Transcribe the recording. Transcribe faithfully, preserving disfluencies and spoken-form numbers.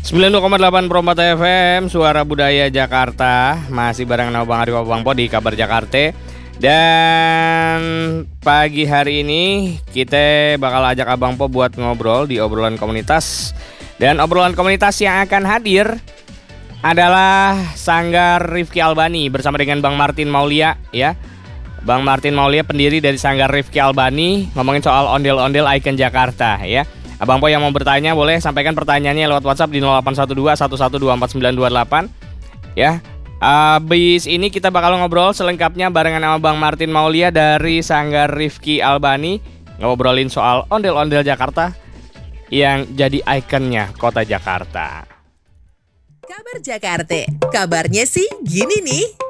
sembilan puluh dua koma delapan Perompat F M, Suara Budaya Jakarta. Masih bareng nama Bang Arif Bang Po di Kabar Jakarta. Dan pagi hari ini kita bakal ajak Abang Po buat ngobrol di obrolan komunitas. Dan obrolan komunitas yang akan hadir adalah Sanggar Rifki Albani bersama dengan Bang Martin Maulia ya. Bang Martin Maulia, pendiri dari Sanggar Rifki Albani, ngomongin soal ondel-ondel ikon Jakarta ya. Abang Po yang mau bertanya boleh sampaikan pertanyaannya lewat WhatsApp di nol delapan satu dua satu satu dua empat sembilan dua delapan ya. Abis ini kita bakal ngobrol selengkapnya barengan sama Bang Martin Maulia dari Sanggar Rifki Albani, ngobrolin soal ondel-ondel Jakarta yang jadi ikonnya kota Jakarta. Kabar Jakarta, kabarnya sih gini nih.